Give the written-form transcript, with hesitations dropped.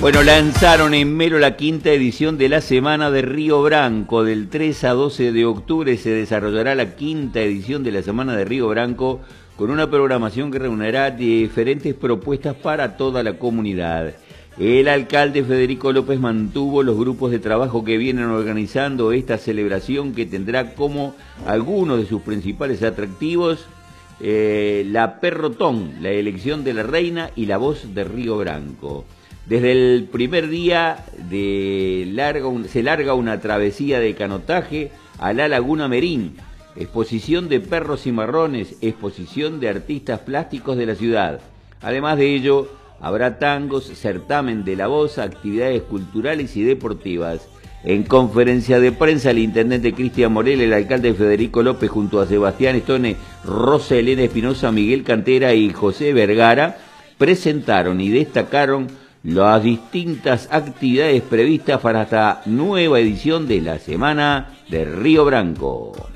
Bueno, lanzaron en Melo la quinta edición de la Semana de Río Branco. Del 3 a 12 de octubre se desarrollará la quinta edición de la Semana de Río Branco con una programación que reunirá diferentes propuestas para toda la comunidad. El alcalde Federico López mantuvo los grupos de trabajo que vienen organizando esta celebración, que tendrá como algunos de sus principales atractivos la Perrotón, la elección de la reina y la voz de Río Branco. Desde el primer día se larga una travesía de canotaje a la Laguna Merín, exposición de perros cimarrones, exposición de artistas plásticos de la ciudad. Además de ello, habrá tangos, certamen de la voz, actividades culturales y deportivas. En conferencia de prensa, el intendente Cristian Morel, el alcalde Federico López, junto a Sebastián Estone, Rosa Elena Espinosa, Miguel Cantera y José Vergara, presentaron y destacaron las distintas actividades previstas para esta nueva edición de la Semana de Río Branco.